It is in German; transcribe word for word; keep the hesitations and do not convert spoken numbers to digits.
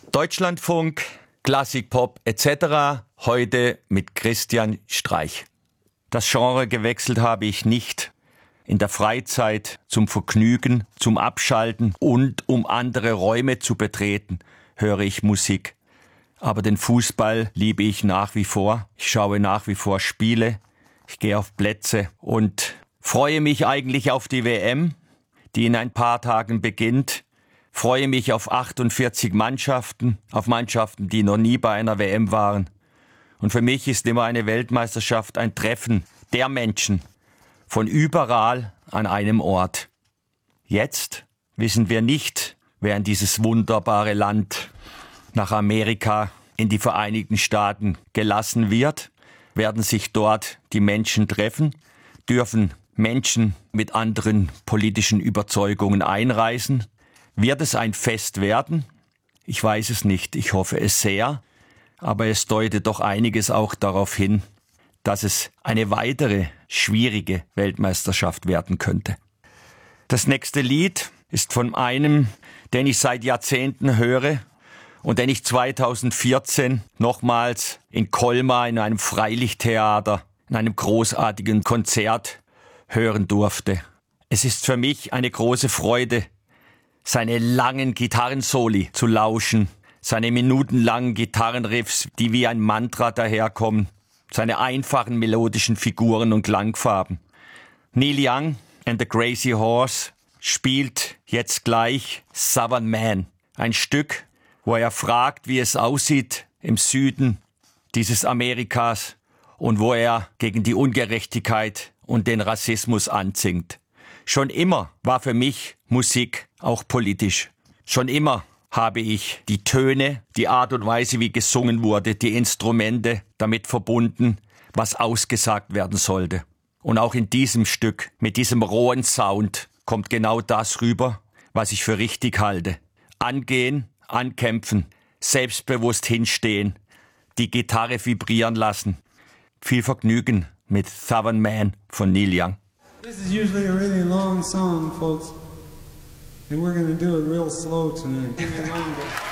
Deutschlandfunk, Klassikpop et cetera. Heute mit Christian Streich. Das Genre gewechselt habe ich nicht. In der Freizeit, zum Vergnügen, zum Abschalten und um andere Räume zu betreten, höre ich Musik. Aber den Fußball liebe ich nach wie vor. Ich schaue nach wie vor Spiele. Ich gehe auf Plätze und freue mich eigentlich auf die W M, die in ein paar Tagen beginnt. Freue mich auf achtundvierzig Mannschaften, auf Mannschaften, die noch nie bei einer W M waren. Und für mich ist immer eine Weltmeisterschaft ein Treffen der Menschen von überall an einem Ort. Jetzt wissen wir nicht, wer in dieses wunderbare Land nach Amerika, in die Vereinigten Staaten gelassen wird. Werden sich dort die Menschen treffen? Dürfen Menschen mit anderen politischen Überzeugungen einreisen? Wird es ein Fest werden? Ich weiß es nicht, ich hoffe es sehr. Aber es deutet doch einiges auch darauf hin, dass es eine weitere schwierige Weltmeisterschaft werden könnte. Das nächste Lied ist von einem, den ich seit Jahrzehnten höre und den ich zweitausendvierzehn nochmals in Colmar in einem Freilichttheater, in einem großartigen Konzert hören durfte. Es ist für mich eine große Freude, seine langen Gitarrensoli zu lauschen, seine minutenlangen Gitarrenriffs, die wie ein Mantra daherkommen, seine einfachen melodischen Figuren und Klangfarben. Neil Young and the Crazy Horse spielt jetzt gleich Southern Man, ein Stück, wo er fragt, wie es aussieht im Süden dieses Amerikas und wo er gegen die Ungerechtigkeit und den Rassismus anzingt. Schon immer war für mich Musik auch politisch. Schon immer habe ich die Töne, die Art und Weise, wie gesungen wurde, die Instrumente damit verbunden, was ausgesagt werden sollte. Und auch in diesem Stück, mit diesem rohen Sound, kommt genau das rüber, was ich für richtig halte. Angehen, ankämpfen, selbstbewusst hinstehen, die Gitarre vibrieren lassen. Viel Vergnügen mit Southern Man von Neil Young. This is usually a really long song, folks, and we're going to do it real slow tonight.